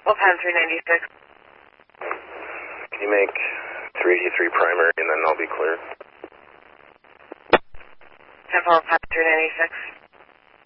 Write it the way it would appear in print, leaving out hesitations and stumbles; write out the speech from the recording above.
Well, Pad 396. Can you make 383 primary and then I'll be clear? 10-4, Pad 396.